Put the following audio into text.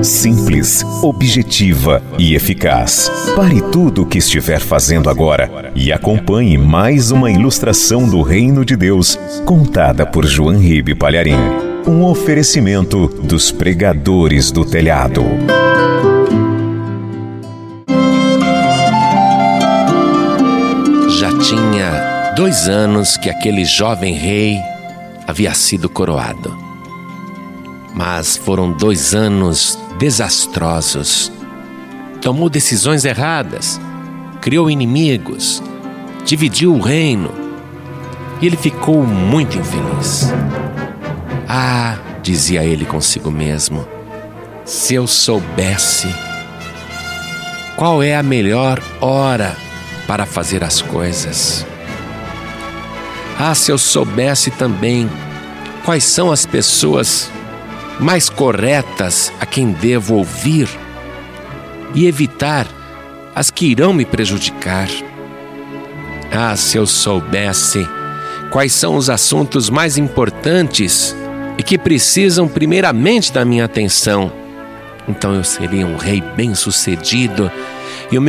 simples, objetiva e eficaz. Pare tudo o que estiver fazendo agora e acompanhe mais uma ilustração do Reino de Deus, contada por João Ribe Palharim. Um oferecimento dos pregadores do telhado. Já tinha 2 anos que aquele jovem rei havia sido coroado. Mas foram 2 anos desastrosos. Tomou decisões erradas, criou inimigos, dividiu o reino e ele ficou muito infeliz. Ah, dizia ele consigo mesmo, se eu soubesse qual é a melhor hora para fazer as coisas. Ah, se eu soubesse também quais são as pessoas mais corretas a quem devo ouvir e evitar as que irão me prejudicar. Ah, se eu soubesse quais são os assuntos mais importantes e que precisam primeiramente da minha atenção, então eu seria um rei bem-sucedido